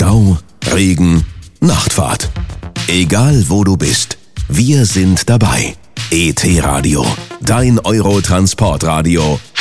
Stau, Regen, Nachtfahrt. Egal wo du bist, wir sind dabei. ET Radio, dein Eurotransportradio